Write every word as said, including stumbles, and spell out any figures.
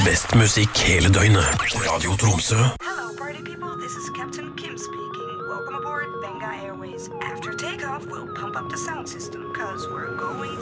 Best musikk hele døgnet. Radio Tromsø. Hello, party people. This is Captain Kim speaking. Welcome aboard Benga Airways. After takeoff, we'll pump up the sound system, cause we're going